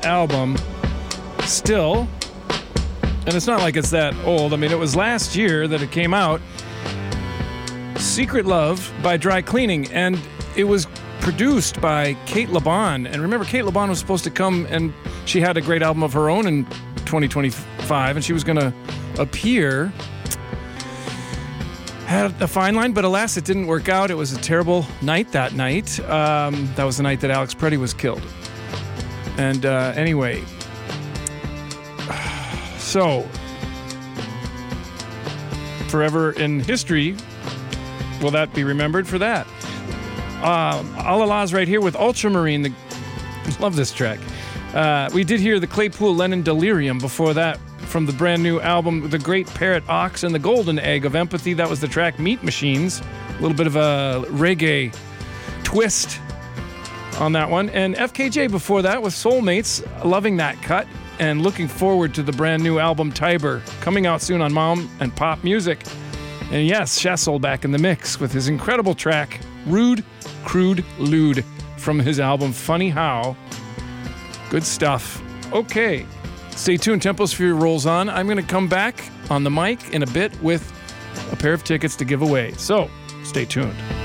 album still. And it's not like it's that old. I mean, it was last year that it came out. Secret Love by Dry Cleaning. And it was produced by Kate LeBon. And remember, Kate LeBon was supposed to come, and she had a great album of her own in 2025, and she was going to appear. Had a fine line, but alas, it didn't work out. It was a terrible night that night. That was the night that Alex Preddy was killed. And anyway, so forever in history, will that be remembered for that? Allah's right here with Ultramarine. Love this track. We did hear the Claypool Lennon Delirium before that from the brand new album, The Great Parrot Ox and the Golden Egg of Empathy. That was the track Meat Machines. A little bit of a reggae twist on that one. And FKJ before that with Soulmates. Loving that cut and looking forward to the brand new album Tiber coming out soon on Mom and Pop Music. And yes, Shessel back in the mix with his incredible track Rude, Crude, Lewd from his album Funny How. Good stuff. Okay, stay tuned. Temposphere rolls on. I'm going to come back on the mic in a bit with a pair of tickets to give away. So, stay tuned.